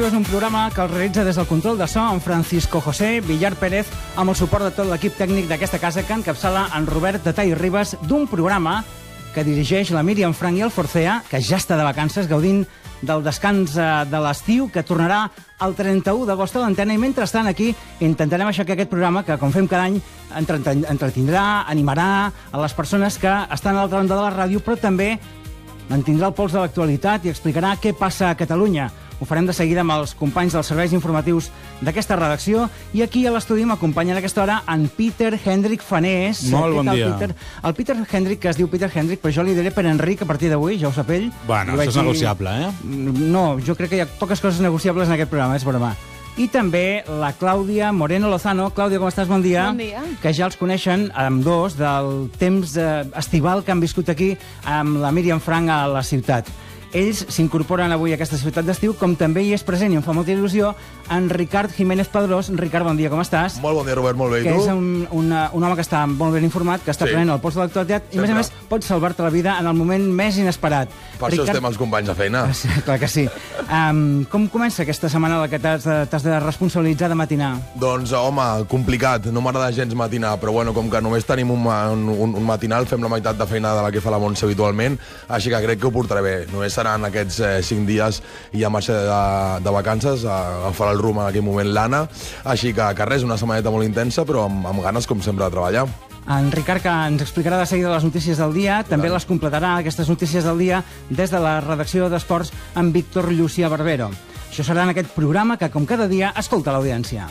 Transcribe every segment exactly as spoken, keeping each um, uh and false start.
és un programa que el realitza des del control de so en Francisco José Villar Pérez, amb el suport de tot l'equip tècnic d'aquesta casa que encapçala en Robert Detall Ribas, d'un programa que dirigeix la Míriam Frank i el Forcea, que ja està de vacances, gaudint del descans de l'estiu, que tornarà el trenta-u d'agost a l'antena, i mentrestant aquí intentarem aixecar aquest programa que, com fem cada any, entretindrà, animarà a les persones que estan a l'altra banda de la ràdio, però també mantindrà el pols de l'actualitat i explicarà què passa a Catalunya. Ho farem de seguida amb els companys dels serveis informatius d'aquesta redacció, i aquí a l'estudi m'acompanya en aquesta hora en Peter Hendrik Fanés. Molt bon dia. Peter? El Peter Hendrik, que es diu Peter Hendrik, però jo li diré per Enric a partir d'avui, ja ho sap ell. Bueno, això és dir... negociable, eh? No, jo crec que hi ha poques coses negociables en aquest programa, és broma. I també la Clàudia Moreno Lozano. Clàudia, com estàs? Bon dia. Bon dia. Que ja els coneixen amb dos del temps eh, estival que han viscut aquí amb la Míriam Frank a la ciutat. Ells s'incorporen avui a aquesta ciutat d'estiu, com també hi és present, i em fa molta il·lusió, en Ricard Jiménez Padrós. Ricard, bon dia, com estàs? Molt bon dia, Robert, molt bé. I que tu? és un, una, un home que està molt ben informat, que està Sí. prenent el pols de l'actualitat, i a més a més pot salvar-te la vida en el moment més inesperat. Per això estem els companys de feina. Sí, clar que sí. Um, com comença aquesta setmana en la que t'has de, t'has de responsabilitzar de matinar? Doncs, home, complicat. No m'agrada gens matinar, però bueno, com que només tenim un, ma- un, un matinal, fem la meitat de feina de la que fa la Montse habitualment, així que crec que ho portaré bé. Només seran aquests eh, cinc dies i ja marxa de, de vacances, a agafar el rumb en aquell moment l'Anna. Així que, que res, una setmaneta molt intensa, però amb, amb ganes, com sempre, de treballar. En Ricard, que ens explicarà de seguida les notícies del dia, també les completarà, aquestes notícies del dia, des de la redacció d'Esports amb Víctor Llucià Barbero. Això serà en aquest programa que, com cada dia, escolta l'audiència.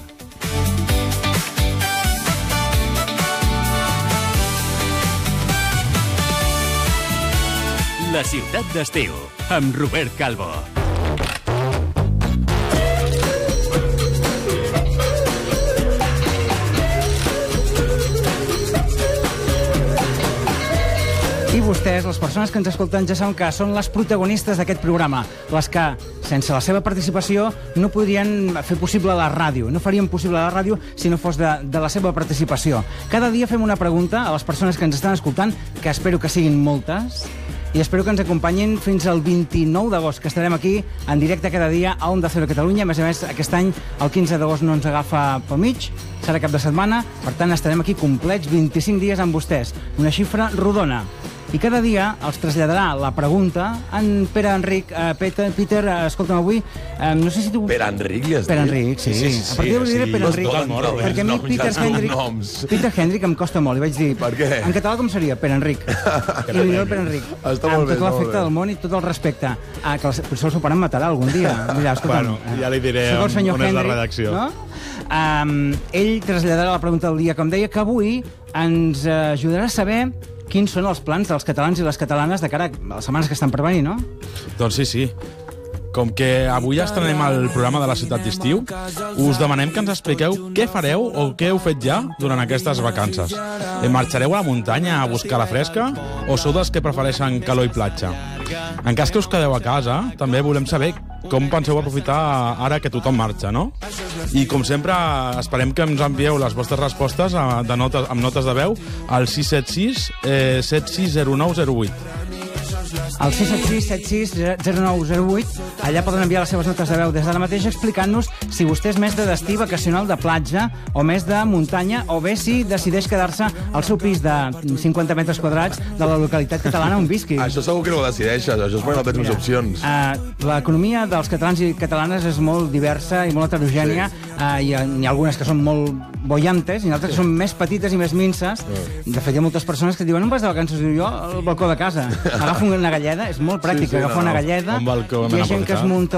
La ciutat d'estiu, amb Robert Calvo. I vostès, les persones que ens escolten, ja saben que són les protagonistes d'aquest programa, les que, sense la seva participació, no podrien fer possible la ràdio, no farien possible la ràdio si no fos de, de la seva participació. Cada dia fem una pregunta a les persones que ens estan escoltant, que espero que siguin moltes, i espero que ens acompanyin fins al vint-i-nou d'agost, que estarem aquí en directe cada dia a Onda Cero Catalunya. A més a més, aquest any, el quinze d'agost no ens agafa pel mig, serà cap de setmana, per tant estarem aquí complets vint-i-cinc dies amb vostès, una xifra rodona. I cada dia els traslladarà la pregunta en Pere Enric. Uh, Peter, Peter uh, escolta'm, avui, uh, no sé si tu... Pere Enric, li has dit? Pere Enric, sí. Sí, sí, sí, a partir d'avui diré sí, Pere no es Enric. donen noms, Perquè a mi no, Peter ja són Hendrik... noms. Peter Hendrik em costa molt, li vaig dir... Per què? En català com seria? Pere Enric. I li diré Pere Enric. Està molt amb bé, tot molt l'afecte bé. del món i tot el respecte. Ah, que el, potser el seu pare em matarà algun dia. Mira, escolta'm, Bueno, ja li diré soc el on- senyor on és la Hendrik, redacció. No? Um, ell traslladarà la pregunta del dia, com deia, que avui ens ajudarà a saber quins són els plans dels catalans i les catalanes de cara a les setmanes que estan per venir, no? Doncs sí, sí. Com que avui estrenem el programa de la ciutat d'estiu, us demanem que ens expliqueu què fareu o què heu fet ja durant aquestes vacances. Eh, Marxareu a la muntanya a buscar la fresca o sou dels que prefereixen calor i platja? En cas que us quedeu a casa, també volem saber com penseu aprofitar ara que tothom marxa, no? I, com sempre, esperem que ens envieu les vostres respostes a, de notes, amb notes de veu al sis set sis, set sis zero nou zero vuit. Al sis set sis set sis zero nou zero vuit, allà poden enviar les seves notes de veu des d'ara mateix explicant-nos si vostè és més de destí vacacional de platja o més de muntanya, o bé si decideix quedar-se al seu pis de cinquanta metres quadrats de la localitat catalana on visqui. Això segur que no ho decideixes, això és perquè no tens més opcions. Uh, L'economia dels catalans i catalanes és molt diversa i molt heterogènia. Sí. Uh, hi, ha, hi ha algunes que són molt bollantes i altres que són més petites i més minces. De fet, hi ha moltes persones que diuen: on vas de vacances? Diu, jo al balcó de casa. Agafo una galleda, és molt pràctic, Sí, sí, agafar no, una no. galleda. Un balcó Hi ha ben gent que es aprofitat. munta